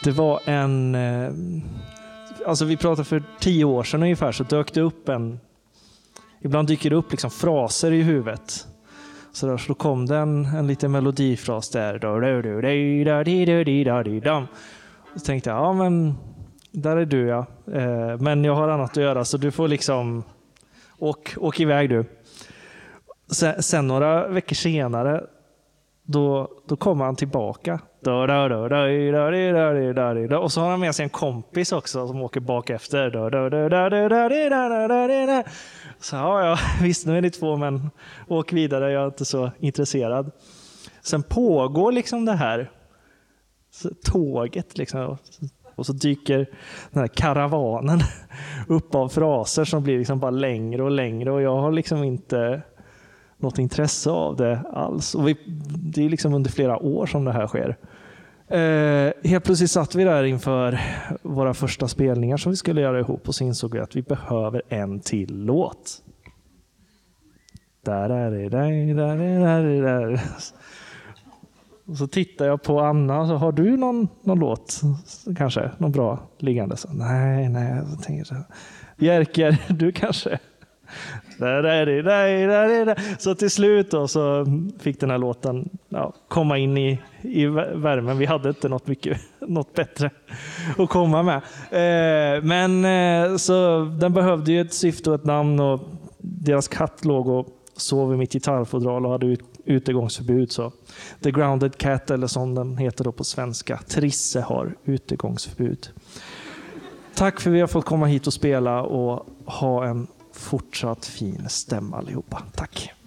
Det var alltså vi pratade för 10 år sedan ungefär, så dök det upp ibland dyker det upp liksom fraser i huvudet. Så då kom det en liten melodifras där. Så tänkte jag, ja men där är du ja. Men jag har annat att göra så du får liksom åk iväg du. Sen några veckor senare då kommer han tillbaka. Och så har han med sig en kompis också som åker bak efter. Så ja, visst nu är ni 2 men åk vidare, jag är inte så intresserad. Sen pågår liksom det här tåget liksom, och så dyker den här karavanen upp av fraser som blir liksom bara längre och längre och jag har liksom inte något intresse av det alls. Och det är liksom under flera år som det här sker. Helt plötsligt satt vi där inför våra första spelningar som vi skulle göra ihop och så insåg vi att vi behöver en till låt. Där. Och så tittar jag på Anna, så har du någon låt kanske, någon bra liggande? Så, nej, jag tänker så. Jerker, du kanske? Så till slut då, så fick den här låten komma in i värmen. Vi hade inte något bättre att komma med. Men så den behövde ju ett syfte och ett namn och deras katt låg och sov i mitt gitarrfodral och hade utegångsförbud. Så The Grounded Cat, eller som den heter då på svenska, Trisse har utegångsförbud. Tack för att vi har fått komma hit och spela och ha en fortsatt fin stämma allihopa. Tack.